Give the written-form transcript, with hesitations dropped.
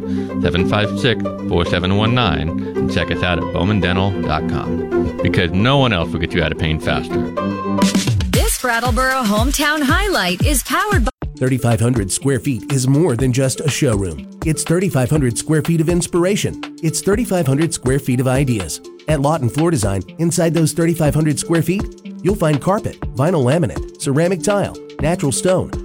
756-4719 and check us out at bowmandental.com, because no one else will get you out of pain faster. This Brattleboro Hometown Highlight is powered by 3,500 square feet is more than just a showroom. It's 3,500 square feet of inspiration. It's 3,500 square feet of ideas. At Lawton Floor Design, inside those 3,500 square feet, you'll find carpet, vinyl laminate, ceramic tile, natural stone,